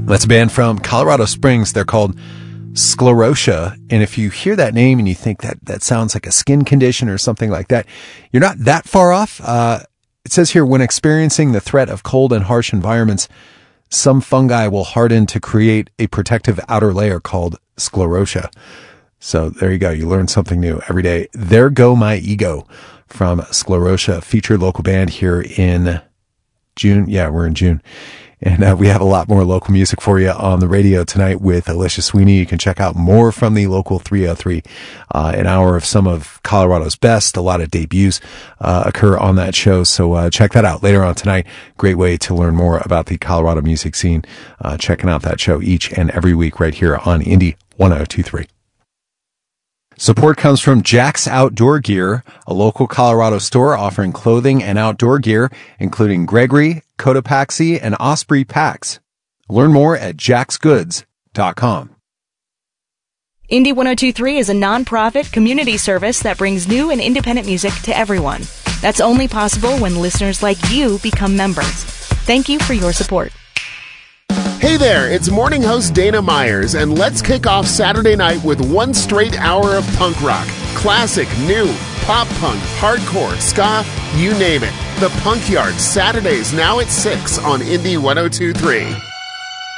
That's a band from Colorado Springs. They're called Sclerotia. And if you hear that name and you think that sounds like a skin condition or something like that, you're not that far off. It says here, when experiencing the threat of cold and harsh environments, some fungi will harden to create a protective outer layer called sclerotia. So there you go. You learn something new every day. There Go My Ego from Sclerotia, featured local band here in June. Yeah, we're in June. And we have a lot more local music for you on the radio tonight with Alicia Sweeney. You can check out more from the Local 303. An hour of some of Colorado's best. A lot of debuts occur on that show. So check that out later on tonight. Great way to learn more about the Colorado music scene. Checking out that show each and every week right here on Indy 102.3. Support comes from Jack's Outdoor Gear, a local Colorado store offering clothing and outdoor gear, including Gregory, Cotopaxi, and Osprey packs. Learn more at jacksgoods.com. Indy 102.3 is a nonprofit community service that brings new and independent music to everyone. That's only possible when listeners like you become members. Thank you for your support. Hey there, it's morning host Dana Myers, and let's kick off Saturday night with one straight hour of punk rock. Classic, new, pop punk, hardcore, ska, you name it. The Punk Yard, Saturdays now at 6 on Indy 102.3.